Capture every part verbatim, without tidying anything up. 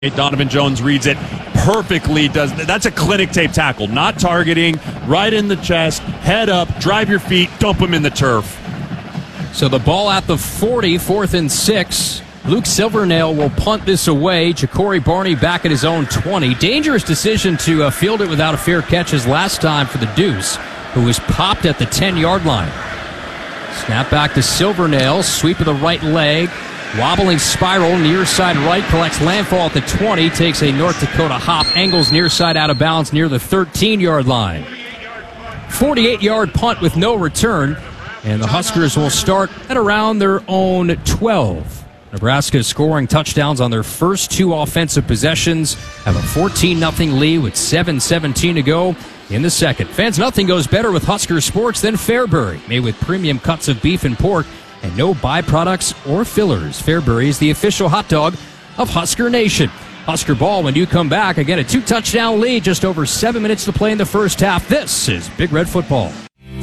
Donovan Jones reads it perfectly. Does that's a clinic tape tackle, not targeting, right in the chest, head up, drive your feet, dump him in the turf. So the ball at the forty, fourth and six. Luke Silvernail will punt this away. Ja'Cory Barney back at his own twenty. Dangerous decision to uh, field it without a fair catch as last time for the Deuce, who was popped at the ten-yard line. Snap back to Silvernail, sweep of the right leg. Wobbling spiral, near side right, collects landfall at the twenty, takes a North Dakota hop, angles near side out of bounds near the thirteen-yard line. forty-eight-yard punt with no return, and the Huskers will start at around their own twelve. Nebraska is scoring touchdowns on their first two offensive possessions, have a fourteen nothing lead with seven seventeen to go in the second. Fans, nothing goes better with Husker sports than Fairbury, made with premium cuts of beef and pork and no byproducts or fillers. Fairbury is the official hot dog of Husker Nation. Husker ball when you come back. Again, a two-touchdown lead, just over seven minutes to play in the first half. This is Big Red Football.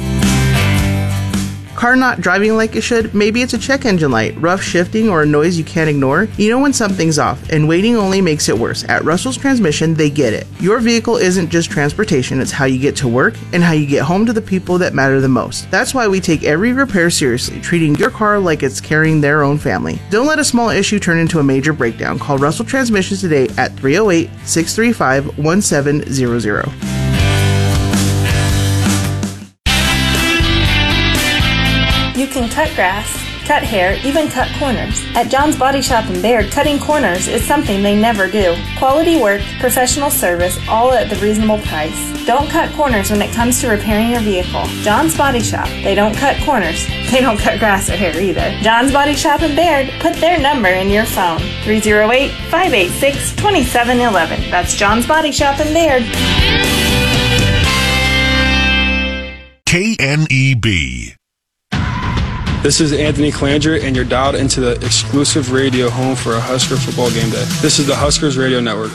Car not driving like it should? Maybe it's a check engine light, rough shifting, or a noise you can't ignore? You know when something's off, and waiting only makes it worse. At Russell's Transmission, they get it. Your vehicle isn't just transportation, it's how you get to work and how you get home to the people that matter the most. That's why we take every repair seriously, treating your car like it's carrying their own family. Don't let a small issue turn into a major breakdown. Call Russell Transmissions today at three oh eight, six three five, one seven zero zero. You can cut grass, cut hair, even cut corners. At John's Body Shop in Baird, cutting corners is something they never do. Quality work, professional service, all at the reasonable price. Don't cut corners when it comes to repairing your vehicle. John's Body Shop. They don't cut corners. They don't cut grass or hair either. John's Body Shop in Baird. Put their number in your phone. three oh eight, five eight six, two seven one one. That's John's Body Shop in Baird. K N E B. This is Anthony Clandra, and you're dialed into the exclusive radio home for a Husker football game day. This is the Huskers Radio Network.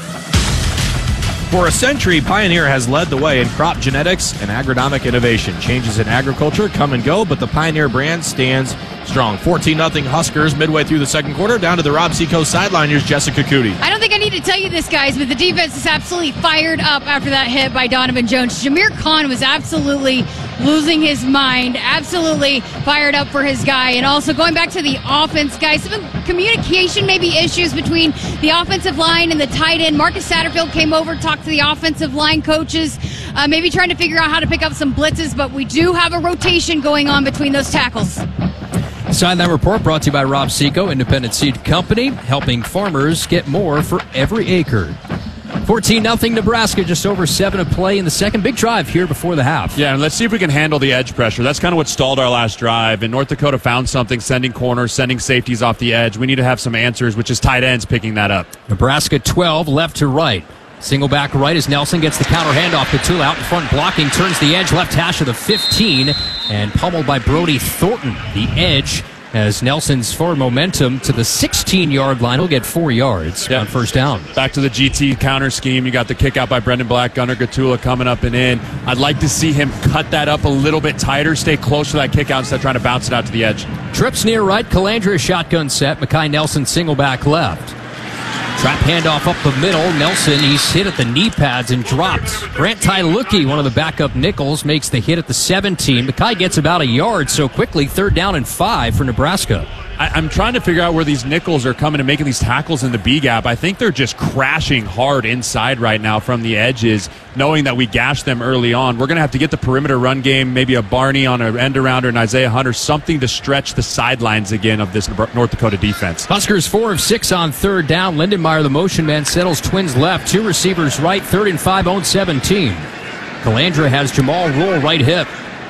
For a century, Pioneer has led the way in crop genetics and agronomic innovation. Changes in agriculture come and go, but the Pioneer brand stands strong. fourteen nothing Huskers midway through the second quarter. Down to the Rob Seco sideline. Here's Jessica Cootie. I don't think I need to tell you this, guys, but the defense is absolutely fired up after that hit by Donovan Jones. Jameer Khan was absolutely losing his mind, absolutely fired up for his guy. And also going back to the offense, guys, some communication maybe issues between the offensive line and the tight end. Marcus Satterfield came over, talked to the offensive line coaches, uh, maybe trying to figure out how to pick up some blitzes, but we do have a rotation going on between those tackles. Sideline Report brought to you by Rob Seco, Independent Seed Company, helping farmers get more for every acre. fourteen nothing Nebraska, just over seven to play in the second. Big drive here before the half. Yeah, and let's see if we can handle the edge pressure. That's kind of what stalled our last drive. And North Dakota found something, sending corners, sending safeties off the edge. We need to have some answers, which is tight ends picking that up. Nebraska twelve, left to right. Single back right as Nelson gets the counter handoff. Petula out in front blocking, turns the edge, left hash of the fifteen, and pummeled by Brody Thornton. The edge as Nelson's forward momentum to the sixteen-yard line. He'll get four yards yeah. on first down. Back to the G T counter scheme. You got the kick out by Brendan Black, Gunnar Gatula coming up and in. I'd like to see him cut that up a little bit tighter, stay close to that kick out instead of trying to bounce it out to the edge. Trips near right, Calandra shotgun set, Makai Nelson single back left. Trap handoff up the middle. Nelson, he's hit at the knee pads and dropped. Grant Tyluki, one of the backup nickels, makes the hit at the seventeen. Makai gets about a yard so quickly. Third down and five for Nebraska. I, I'm trying to figure out where these nickels are coming and making these tackles in the B-gap. I think they're just crashing hard inside right now from the edges, knowing that we gashed them early on. We're going to have to get the perimeter run game, maybe a Barney on an end-around or an Isaiah Hunter, something to stretch the sidelines again of this North Dakota defense. Huskers four of six on third down. Lindenmeyer, the motion man, settles twins left. Two receivers right, third and five, own seventeen. Calandra has Jamal Rule right hip.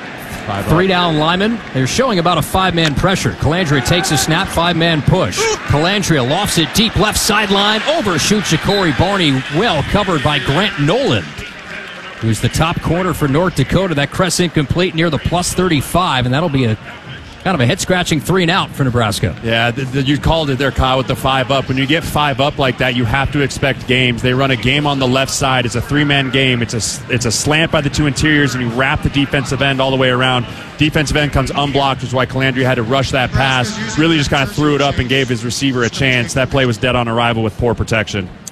Three down linemen. They're showing about a five-man pressure. Calandria takes a snap, five-man push. Calandria lofts it deep left sideline. Overshoots Ja'Cory Barney. Well covered by Grant Noland, who's the top corner for North Dakota. That crest incomplete near the plus thirty-five, and that'll be a kind of a head-scratching three and out for Nebraska. Yeah, th- th- you called it there, Kyle, with the five up. When you get five up like that, you have to expect games. They run a game on the left side. It's a three-man game. It's a, it's a slant by the two interiors, and you wrap the defensive end all the way around. Defensive end comes unblocked, which is why Calandria had to rush that pass. Really just kind of threw it up and gave his receiver a chance. That play was dead on arrival with poor protection.